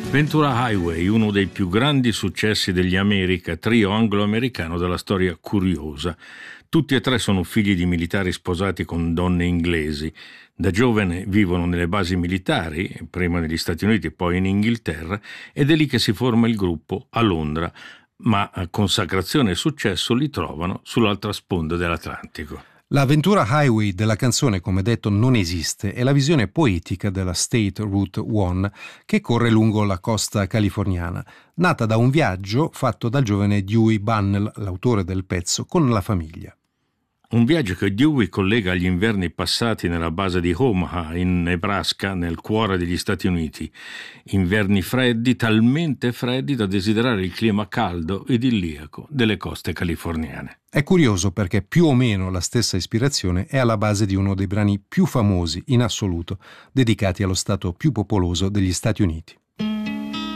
Ventura Highway, uno dei più grandi successi degli America, trio anglo-americano della storia curiosa. Tutti e tre sono figli di militari sposati con donne inglesi. Da giovane vivono nelle basi militari, prima negli Stati Uniti e poi in Inghilterra, ed è lì che si forma il gruppo a Londra, ma consacrazione e successo li trovano sull'altra sponda dell'Atlantico. La Ventura Highway della canzone, come detto, non esiste, è la visione poetica della State Route 1 che corre lungo la costa californiana, nata da un viaggio fatto dal giovane Dewey Bunnell, l'autore del pezzo, con la famiglia. Un viaggio che Dewey collega agli inverni passati nella base di Omaha, in Nebraska, nel cuore degli Stati Uniti. Inverni freddi, talmente freddi da desiderare il clima caldo ed idilliaco delle coste californiane. È curioso perché più o meno la stessa ispirazione è alla base di uno dei brani più famosi in assoluto, dedicati allo stato più popoloso degli Stati Uniti.